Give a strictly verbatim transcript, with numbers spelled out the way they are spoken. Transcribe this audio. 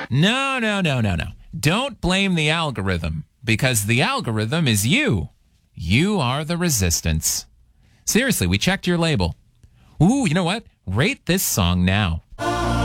No, no, no, no, no. Don't blame the algorithm, because the algorithm is you. You are the resistance. Seriously, we checked your label. Ooh, you know what? Rate this song now.